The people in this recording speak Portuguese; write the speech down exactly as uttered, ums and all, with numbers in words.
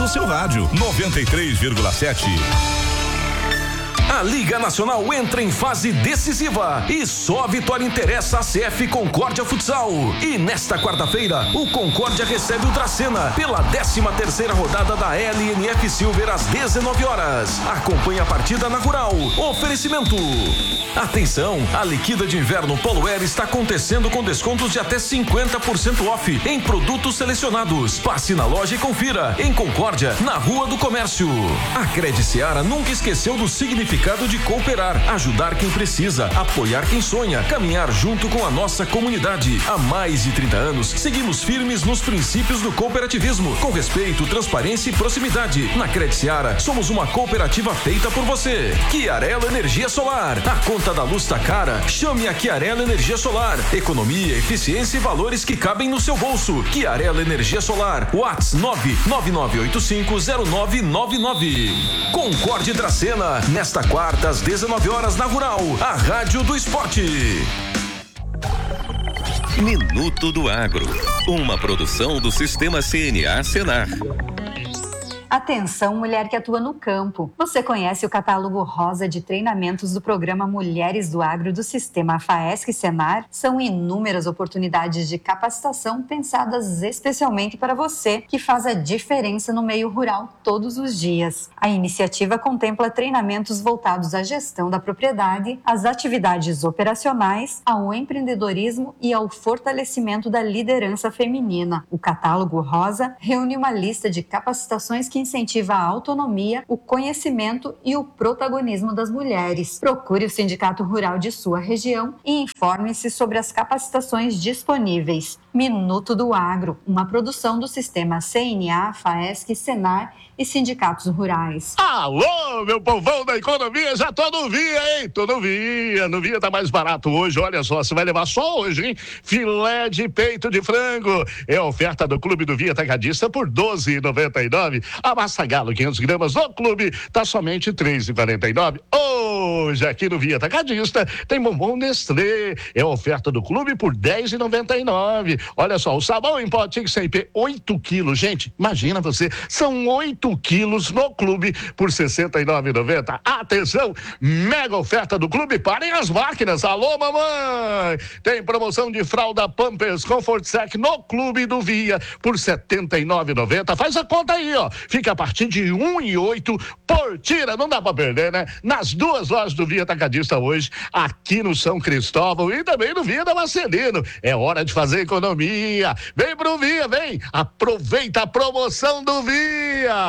seu rádio. noventa e três vírgula sete. A Liga Nacional entra em fase decisiva e só a vitória interessa a C F Concórdia Futsal. E nesta quarta-feira, o Concórdia recebe o Dracena pela décima terceira rodada da L N F Silver às dezenove horas. Acompanhe a partida na Rural. Oferecimento. Atenção, a liquida de inverno Polo Air está acontecendo com descontos de até cinquenta por cento off em produtos selecionados. Passe na loja e confira. Em Concórdia, na Rua do Comércio. A Cred Seara nunca esqueceu do significado de cooperar, ajudar quem precisa, apoiar quem sonha, caminhar junto com a nossa comunidade. Há mais de trinta anos, seguimos firmes nos princípios do cooperativismo, com respeito, transparência e proximidade. Na Cred Seara, somos uma cooperativa feita por você. Chiarello Energia Solar. A conta da luz tá cara? Chame a Chiarello Energia Solar. Economia, eficiência e valores que cabem no seu bolso. Chiarello Energia Solar. WhatsApp nove nove nove oito cinco zero nove nove nove. Concorde Dracena. Nesta quarta às dezenove horas na Rural, a Rádio do Esporte. Minuto do Agro, uma produção do Sistema C N A Senar. Atenção, mulher que atua no campo. Você conhece o catálogo rosa de treinamentos do programa Mulheres do Agro do Sistema FAESC Senar? São inúmeras oportunidades de capacitação pensadas especialmente para você, que faz a diferença no meio rural todos os dias. A iniciativa contempla treinamentos voltados à gestão da propriedade, às atividades operacionais, ao empreendedorismo e ao fortalecimento da liderança feminina. O catálogo rosa reúne uma lista de capacitações que incentiva a autonomia, o conhecimento e o protagonismo das mulheres. Procure o Sindicato Rural de sua região e informe-se sobre as capacitações disponíveis. Minuto do Agro, uma produção do Sistema C N A, FAESC, Senar e sindicatos rurais. Alô, meu povão da economia, já tô no Via, hein? Tô no Via, no Via tá mais barato hoje, olha só, você vai levar só hoje, hein? Filé de peito de frango, é a oferta do Clube do Via Atacadista por doze reais e noventa e nove centavos. A massa galo quinhentos gramas no Clube tá somente três reais e quarenta e nove centavos. Hoje aqui no Via Atacadista tem bombom Nestlé, é a oferta do Clube por dez reais e noventa e nove centavos. Olha só, o sabão em pó Tic cem P, oito quilos, gente, imagina você, são oito quilos no Clube por sessenta e nove reais e noventa centavos. Atenção, mega oferta do Clube, parem as máquinas, alô mamãe, tem promoção de fralda Pampers Comfort Sec no Clube do Via por setenta e nove reais e noventa centavos. Faz a conta aí, ó, fica a partir de um e oito por tira, não dá pra perder, né? Nas duas lojas do Via Atacadista hoje, aqui no São Cristóvão e também no Via da Marcelino. É hora de fazer economia, vem pro Via, vem, aproveita a promoção do Via.